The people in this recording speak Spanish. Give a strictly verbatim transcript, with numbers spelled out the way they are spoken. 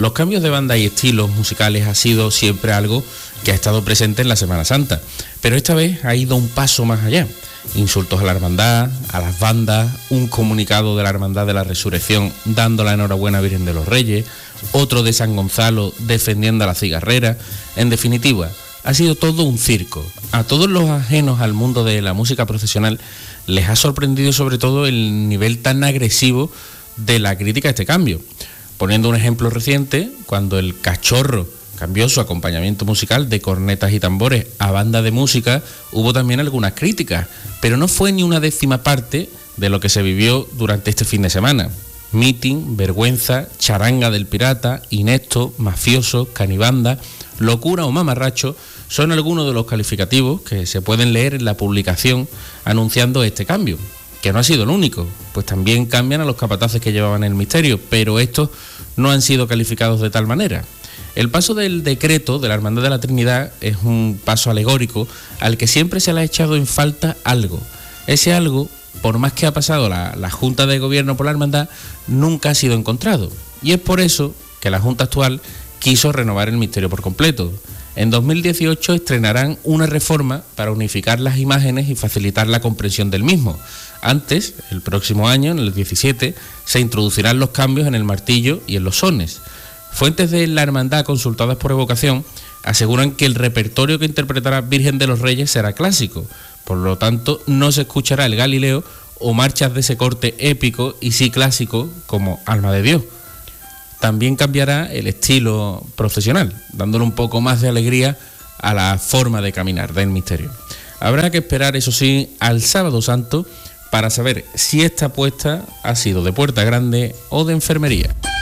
Los cambios de banda y estilos musicales ha sido siempre algo que ha estado presente en la Semana Santa, pero esta vez ha ido un paso más allá. Insultos a la hermandad, a las bandas, un comunicado de la Hermandad de la Resurrección dando la enhorabuena a Virgen de los Reyes, otro de San Gonzalo defendiendo a la cigarrera. En definitiva, ha sido todo un circo. A todos los ajenos al mundo de la música profesional les ha sorprendido sobre todo el nivel tan agresivo de la crítica a este cambio. Poniendo un ejemplo reciente, cuando el Cachorro cambió su acompañamiento musical de cornetas y tambores a banda de música, hubo también algunas críticas, pero no fue ni una décima parte de lo que se vivió durante este fin de semana. Meeting, vergüenza, charanga del pirata, inepto, mafioso, canibanda, locura o mamarracho son algunos de los calificativos que se pueden leer en la publicación anunciando este cambio, que no ha sido el único, pues también cambian a los capataces que llevaban el misterio, pero estos no han sido calificados de tal manera. El paso del decreto de la Hermandad de la Trinidad es un paso alegórico al que siempre se le ha echado en falta algo. Ese algo, por más que ha pasado la, la Junta de Gobierno por la Hermandad, nunca ha sido encontrado. Y es por eso que la Junta actual quiso renovar el misterio por completo. En dos mil dieciocho estrenarán una reforma para unificar las imágenes y facilitar la comprensión del mismo. Antes, el próximo año, en el diecisiete, se introducirán los cambios en el martillo y en los sones. Fuentes de la hermandad consultadas por evocación aseguran que el repertorio que interpretará Virgen de los Reyes será clásico, por lo tanto no se escuchará el Galileo o marchas de ese corte épico y sí clásico como Alma de Dios. También cambiará el estilo procesional, dándole un poco más de alegría a la forma de caminar del misterio. Habrá que esperar, eso sí, al Sábado Santo para saber si esta apuesta ha sido de puerta grande o de enfermería.